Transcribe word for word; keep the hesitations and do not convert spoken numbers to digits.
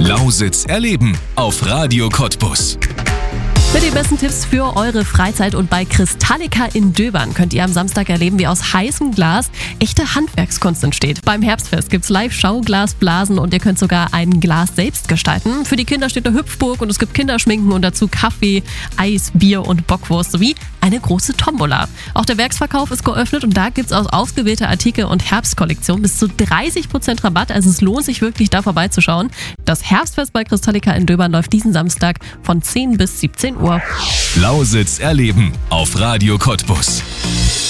Lausitz erleben auf Radio Cottbus. Mit den besten Tipps für eure Freizeit und bei Kristallica in Döbern könnt ihr am Samstag erleben, wie aus heißem Glas echte Handwerkskunst entsteht. Beim Herbstfest gibt's Live-Schauglasblasen und ihr könnt sogar ein Glas selbst gestalten. Für die Kinder steht eine Hüpfburg und es gibt Kinderschminken und dazu Kaffee, Eis, Bier und Bockwurst sowie eine große Tombola. Auch der Werksverkauf ist geöffnet und da gibt's aus ausgewählte Artikel und Herbstkollektionen bis zu dreißig Prozent Rabatt. Also es lohnt sich wirklich, da vorbeizuschauen. Das Herbstfest bei Kristallica in Döbern läuft diesen Samstag von zehn bis siebzehn Uhr. Lausitz erleben auf Radio Cottbus.